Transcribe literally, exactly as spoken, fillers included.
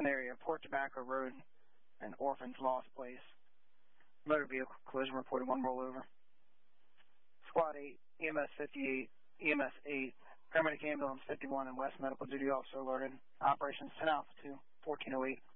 in the area of Port Tobacco Road and Orphans Lost Place. Motor vehicle collision reported one rollover. Squad eight, E M S fifty-eight, E M S eight, Paramedic Ambulance fifty-one, and West Medical Duty Officer alerted. Operations ten Alpha two, fourteen oh eight.